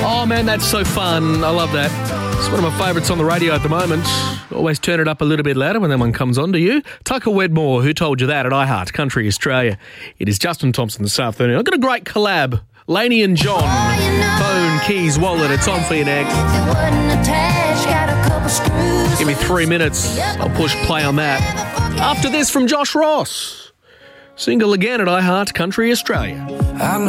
Oh, man, that's so fun. I love that. It's one of my favourites on the radio at the moment. Always turn it up a little bit louder when that one comes on to you. Tucker Wedmore, Who Told You That at iHeart Country Australia. It is Justin Thompson this afternoon. I've got a great collab. Lainey and John. Phone, keys, wallet. It's on for you next. Give me 3 minutes. I'll push play on that. After this from Josh Ross. Single again at iHeart Country Australia.